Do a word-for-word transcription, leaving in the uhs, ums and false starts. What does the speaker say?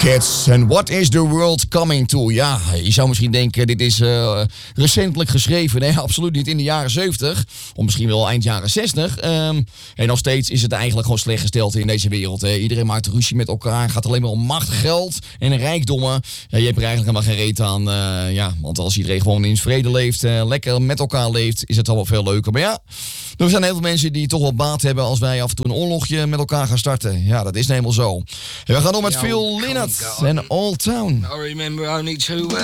Kids, and what is the world coming to? Ja, je zou misschien denken, dit is uh, recentelijk geschreven. Nee, absoluut niet. In de jaren zeventig, of misschien wel eind jaren zestig. Um, en nog steeds is het eigenlijk gewoon slecht gesteld in deze wereld. Hè. Iedereen maakt ruzie met elkaar, gaat alleen maar om macht, geld en rijkdommen. Ja, je hebt er eigenlijk helemaal geen reet aan. Uh, ja, want als iedereen gewoon in vrede leeft, uh, lekker met elkaar leeft, is het allemaal veel leuker. Maar ja, er zijn heel veel mensen die toch wel baat hebben als wij af en toe een oorlogje met elkaar gaan starten. Ja, dat is nou helemaal zo. En we gaan door met Phil Lynott en Old Town. I remember only too well.